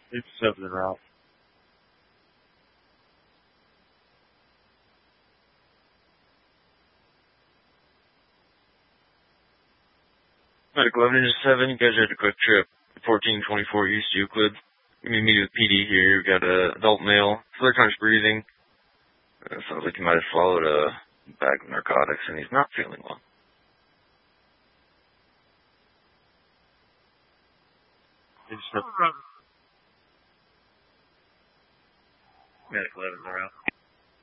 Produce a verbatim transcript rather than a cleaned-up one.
It's seven en route. Medic eleven Ninja seven, you guys had a quick trip. fourteen twenty-four East Euclid. You meet me with P D here. We've got a adult male, third time's breathing. Uh, sounds like he might have swallowed a bag of narcotics and he's not feeling well. Medic eleven, they're out.